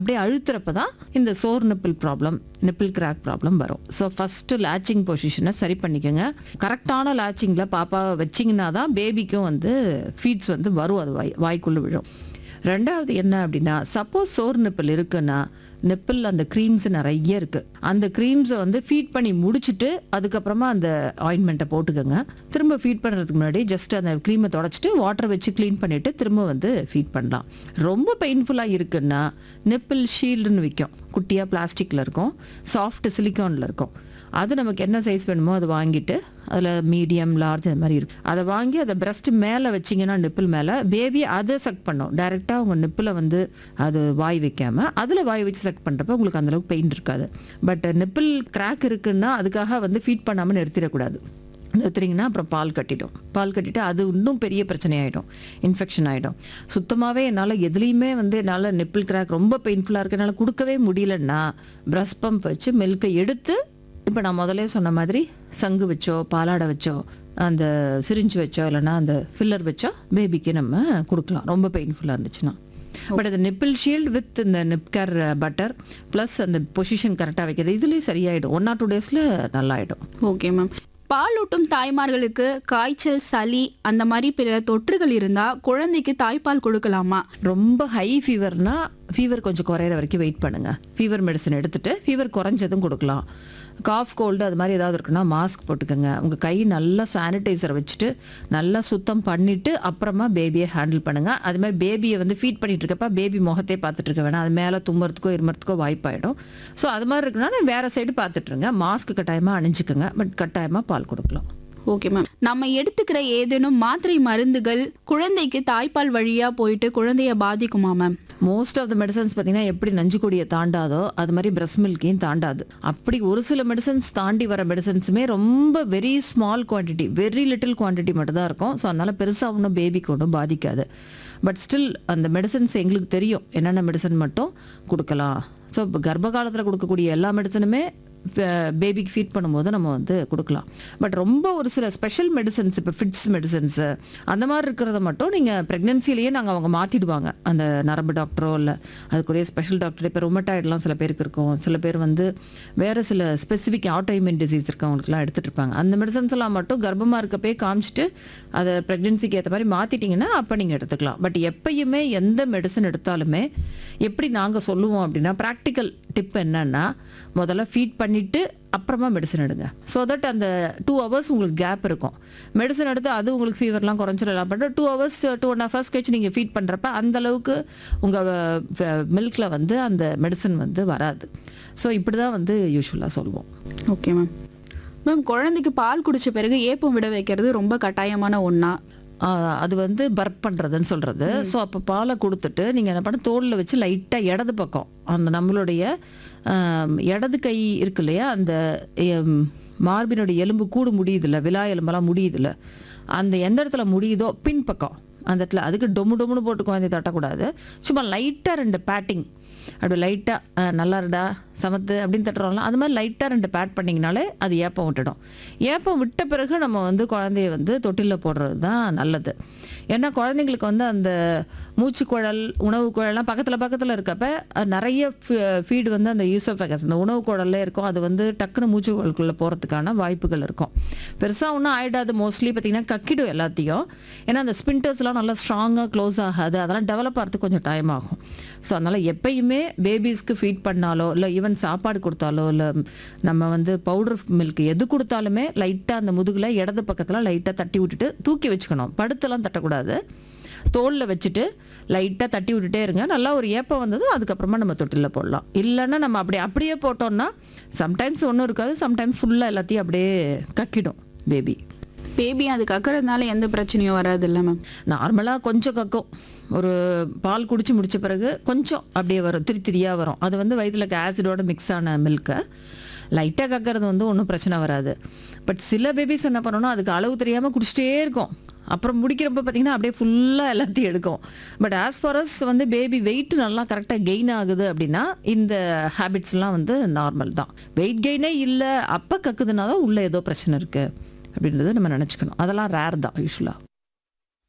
அப்படியே அழுத்துறப்ப தான் இந்த சோர் nibble problem, nibble crack problem வரும். ஸோ ஃபஸ்ட்டு லேச்சிங் பொசிஷனை சரி பண்ணிக்கோங்க. கரெக்டான லேச்சிங்கில் பாப்பாவை வச்சிங்கன்னா தான் பேபிக்கும் வந்து ஃபீட்ஸ் வந்து வரும், அது வாய்க்குள்ளே விழும். ரெண்டாவது என்ன அப்படின்னா, சப்போஸ் சோர் நிப்பிள் இருக்குன்னா நிப்பிள் அந்த க்ரீம்ஸ் நிறைய இருக்குது. அந்த க்ரீம்ஸை வந்து ஃபீட் பண்ணி முடிச்சுட்டு அதுக்கப்புறமா அந்த ஆயின்மெண்ட்டை போட்டுக்கோங்க. திரும்ப ஃபீட் பண்ணுறதுக்கு முன்னாடி ஜஸ்ட் அந்த க்ரீமை தொடச்சிட்டு வாட்டர் வச்சு க்ளீன் பண்ணிவிட்டு திரும்ப வந்து ஃபீட் பண்ணலாம். ரொம்ப பெயின்ஃபுல்லாக இருக்குன்னா நிப்பிள் ஷீல்டுன்னு விற்கும். குட்டியாக பிளாஸ்டிக்கில் இருக்கும், சாஃப்ட் சிலிக்கானில் இருக்கும். அது நமக்கு என்ன சைஸ் வேணுமோ அதை வாங்கிட்டு அதில் மீடியம், லார்ஜ் அது மாதிரி இருக்கும். அதை வாங்கி அதை பிரஸ்ட் மேலே வச்சிங்கன்னா நிப்பிள் மேலே பேபி அதை சக் பண்ணும். டைரெக்டாக உங்கள் நிப்பில் வந்து அது வாய் வைக்காமல் அதில் வாய் வச்சு சக் பண்ணுறப்ப உங்களுக்கு அந்தளவுக்கு பெயின் இருக்காது. பட் நிப்பிள் கிராக் இருக்குன்னா அதுக்காக வந்து ஃபீட் பண்ணாமல் நிறுத்திடக்கூடாது. நிறுத்துறீங்கன்னா அப்புறம் பால் கட்டிட்டு அது இன்னும் பெரிய பிரச்சனையாயிடும், இன்ஃபெக்ஷன் ஆகிடும். சுத்தமாகவே என்னால் எதுலேயுமே வந்து என்னால் நிப்பிள் கிராக் ரொம்ப பெயின்ஃபுல்லாக இருக்கு, என்னால் கொடுக்கவே முடியலன்னா பிரஸ் பம்ப் வச்சு மில்கை எடுத்து, இப்போ நான் முதலே சொன்ன மாதிரி சங்கு வச்சோ பாலாடை வச்சோ அந்த சிரிஞ்சு வச்சோ இல்லைன்னா அந்த ஃபில்லர் வச்சோ பேபிக்கு நம்ம கொடுக்கலாம், ரொம்ப பெயின்ஃபுல்லாக இருந்துச்சுன்னா. பட் அந்த நிப்பிள் ஷீல்டு வித் இந்த நிப்கேர் பட்டர் ப்ளஸ் அந்த பொசிஷன் கரெக்டாக வைக்கிறது இதுலேயே சரியாயிடும். 1 or 2 டேஸில் நல்லாயிடும். Okay ma'am. பாலூட்டும் தாய்மார்களுக்கு காய்ச்சல், சளி அந்த மாதிரி பிற தொற்றுகள் இருந்தால் குழந்தைக்கு தாய்ப்பால் கொடுக்கலாமா? ரொம்ப ஹை ஃபீவர்னா ஃபீவர் கொஞ்சம் குறையிற வரைக்கும் வெயிட் பண்ணுங்கள். ஃபீவர் மெடிசன் எடுத்துகிட்டு ஃபீவர் குறைஞ்சதும் கொடுக்கலாம். காஃப், கோல்டு அது மாதிரி ஏதாவது இருக்குன்னா மாஸ்க் போட்டுக்கோங்க. உங்கள் கை நல்லா சானிடைசர் வச்சுட்டு நல்லா சுத்தம் பண்ணிவிட்டு அப்புறமா பேபியை ஹேண்டில் பண்ணுங்கள். அது மாதிரி பேபியை வந்து ஃபீட் பண்ணிட்டு இருக்கப்ப பேபி முகத்தை பார்த்துட்டு இருக்க வேணாம், அது மேலே தும்புறதுக்கோ இருமறதுக்கோ வாய்ப்பாயிடும். ஸோ அது மாதிரி இருக்குன்னா வேறு சைடு பார்த்துட்ருங்க. மாஸ்க் கட்டாயமாக அணிஞ்சிக்கோங்க, பட் கட்டாயமாக பால் கொடுக்கலாம். Okay ma'am. நம்ம எடுத்துக்கிற ஏதேனும் மாத்திரை மருந்துகள் குழந்தைக்கு தாய்ப்பால் வழியாக போயிட்டு குழந்தைய பாதிக்குமா ma'am? Most of the medicines பார்த்தீங்கன்னா எப்படி நஞ்சுக்கொடியை தாண்டாதோ அது மாதிரி பிரஸ்ட் மில்கையும் தாண்டாது. அப்படி ஒரு சில மெடிசன்ஸ் தாண்டி வர மெடிசன்ஸுமே ரொம்ப very small quantity, very little quantity மட்டும் தான் இருக்கும். ஸோ அதனால் பெருசாக ஒன்றும் பேபிக்கு ஒன்றும் பாதிக்காது. பட் ஸ்டில் அந்த மெடிசன்ஸ் எங்களுக்கு தெரியும் என்னென்ன மெடிசன் மட்டும் கொடுக்கலாம். ஸோ இப்போ கர்ப்ப காலத்தில் கொடுக்கக்கூடிய எல்லா மெடிசனுமே பேபிக்கு ஃபீட் பண்ணும்போது நம்ம வந்து கொடுக்கலாம். பட் ரொம்ப ஒரு சில ஸ்பெஷல் மெடிசன்ஸ், இப்போ ஃபிட்ஸ் மெடிசன்ஸு அந்த மாதிரி இருக்கிறத மட்டும் நீங்கள் ப்ரெக்னென்சிலேயே அவங்க மாற்றிடுவாங்க. அந்த நரம்பு டாக்டரோ இல்லை அதுக்குரிய ஸ்பெஷல் டாக்டர். இப்போ ரொமட்டாய்டெலாம் சில பேருக்கு இருக்கும், சில பேர் வந்து வேறு சில ஸ்பெசிஃபிக் ஆட்டோஇம்யூன் டிசீஸ் இருக்கவங்களுக்குலாம் எடுத்துகிட்டு இருப்பாங்க. அந்த மெடிசன்ஸ் எல்லாம் மட்டும் கர்ப்பமாக இருக்கப்பே காமிச்சிட்டு அதை ப்ரெக்னென்சிக்கு ஏற்ற மாதிரி மாற்றிட்டிங்கன்னா அப்போ நீங்கள் எடுத்துக்கலாம். பட் எப்பயுமே எந்த மெடிசன் எடுத்தாலுமே எப்படி நாங்கள் சொல்லுவோம் அப்படின்னா, ப்ராக்டிக்கல் டிப் என்னன்னா, முதல்ல ஃபீட் பண்ணிவிட்டு அப்புறமா மெடிசன் எடுங்க. ஸோ தட் அந்த 2 hours உங்களுக்கு கேப் இருக்கும். மெடிசன் எடுத்து அது உங்களுக்கு ஃபீவர்லாம் குறைஞ்சிடலாம். பட் 2 hours 2.5 hours கழிச்சு நீங்கள் ஃபீட் பண்ணுறப்ப அந்தளவுக்கு உங்கள் மில்கில் வந்து அந்த மெடிசன் வந்து வராது. ஸோ இப்படி தான் வந்து யூஸ்வலாக சொல்லுவோம். Okay ma'am. மேம், குழந்தைக்கு பால் குடித்த பிறகு ஏப்பம் விட வைக்கிறது ரொம்ப கட்டாயமான ஒன்றா? அது வந்து பர்ப் பண்ணுறதுன்னு சொல்கிறது. ஸோ அப்போ பாலை கொடுத்துட்டு நீங்கள் என்ன பண்ண, தோலில் வச்சு லைட்டாக இடது பக்கம் அந்த நம்மளுடைய இடது கை இருக்கு இல்லையா, அந்த மார்பினுடைய எலும்பு கூடு முடியுதில்ல, விலா எலும்பெல்லாம் முடியுதில்ல, அந்த எந்த இடத்துல முடியுதோ பின் பக்கம் அந்த இடத்துல, அதுக்கு டொம்முன்னு போட்டு குழந்தைய தட்டக்கூடாது. சும்மா லைட்டாக 2 பேட்டிங், அப்படி லைட்டாக நல்லா இருடா சமத்து அப்படின்னு தட்டுறோம்ல, அது மாதிரி லைட்டாக 2 பேட் பண்ணிங்கனாலே அது ஏப்பம் விட்டுடும். ஏப்பம் விட்ட பிறகு நம்ம வந்து குழந்தைய வந்து தொட்டிலில் போடுறது தான் நல்லது. ஏன்னா குழந்தைங்களுக்கு வந்து அந்த மூச்சுக்குழல், உணவு குழல்லாம் பக்கத்தில் இருக்கப்ப நிறைய ஃபீடு வந்து அந்த ஈசோஃபேகஸ் அந்த உணவு குழல்லே இருக்கும். அது வந்து டக்குன்னு மூச்சுக்குழலுக்குள்ளே போகிறதுக்கான வாய்ப்புகள் இருக்கும். பெருசாக ஒன்றும் ஆகிடாது. மோஸ்ட்லி பார்த்திங்கன்னா கக்கிடும் எல்லாத்தையும். ஏன்னா அந்த ஸ்பின்டர்ஸ்லாம் நல்லா ஸ்ட்ராங்காக க்ளோஸ் ஆகாது, அதெல்லாம் டெவலப் ஆகிறதுக்கு கொஞ்சம் டைம் ஆகும். ஸோ அதனால் எப்பயுமே பேபிஸ்க்கு ஃபீட் பண்ணாலோ இல்லை ஈவன் சாப்பாடு கொடுத்தாலோ இல்லை நம்ம வந்து பவுடர் மில்க் எது கொடுத்தாலுமே லைட்டாக அந்த முதுகில் இடது பக்கத்தில் லைட்டாக தட்டி விட்டுட்டு தூக்கி வச்சுக்கணும். படுத்தெல்லாம் தட்டக்கூடாது. தோலில் வச்சுட்டு லைட்டாக தட்டி விட்டுட்டே இருங்க. நல்லா ஒரு ஏப்பம் வந்தது அதுக்கப்புறமா நம்ம தொட்டிலில் போடலாம். இல்லைன்னா நம்ம அப்படியே போட்டோம்னா சம்டைம்ஸ் ஒன்றும் இருக்காது, சம்டைம்ஸ் ஃபுல்லாக எல்லாத்தையும் அப்படியே கக்கிடும் பேபி அது கக்கிறதுனால எந்த பிரச்சனையும் வராது இல்லை மேம்? நார்மலாக கொஞ்சம் கக்கும். ஒரு பால் குடிச்சு முடிச்ச பிறகு கொஞ்சம் அப்படியே வரும், திரியாக வரும். அது வந்து வயிற்றுல ஆசிடோட மிக்ஸ் ஆன மில்கை லைட்டாக கக்கிறது வந்து ஒன்றும் பிரச்சனை வராது. பட் சில பேபிஸ் என்ன பண்ணணும், அதுக்கு அளவு தெரியாமல் குடிச்சிட்டே இருக்கும். அப்புறம் முடிக்கிறப்ப பார்த்திங்கன்னா அப்படியே ஃபுல்லாக எல்லாத்தையும் எடுக்கும். பட் ஆஸ் ஃபார் அஸ் வந்து பேபி வெயிட் நல்லா கரெக்டாக கெயின் ஆகுது அப்படின்னா இந்த ஹேபிட்ஸ்லாம் வந்து நார்மல் தான். வெயிட் கெயினே இல்லை, அப்போ கக்குதுன்னா தான் உள்ளே ஏதோ பிரச்சனை இருக்குது அப்படின்றத நம்ம நினச்சிக்கணும். அதெல்லாம் ரேர் தான் யூஸ்வலாக.